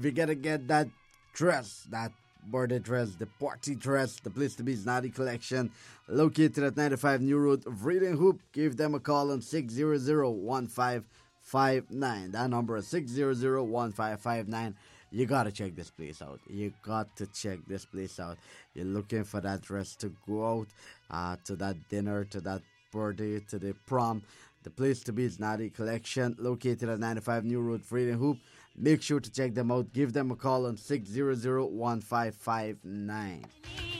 If you gotta get that dress, that birthday dress, the party dress, the Place to Be's Naughty Collection, located at 95 New Road, Reading Hoop, give them a call on 600-1559. That number is 600-1559. You gotta check this place out. You got to check this place out. You're looking for that dress to go out to that dinner, to that birthday, to the prom. The Place to Be is Naughty Collection, located at 95 New Road, Freedom Hoop. Make sure to check them out. Give them a call on 600-1559.